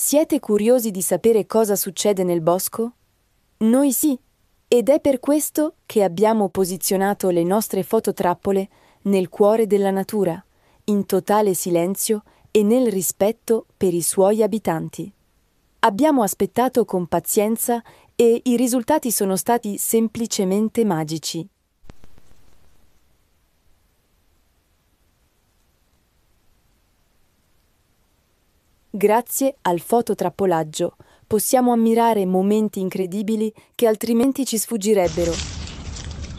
Siete curiosi di sapere cosa succede nel bosco? Noi sì, ed è per questo che abbiamo posizionato le nostre fototrappole nel cuore della natura, in totale silenzio e nel rispetto per i suoi abitanti. Abbiamo aspettato con pazienza e i risultati sono stati semplicemente magici. Grazie al fototrappolaggio possiamo ammirare momenti incredibili che altrimenti ci sfuggirebbero.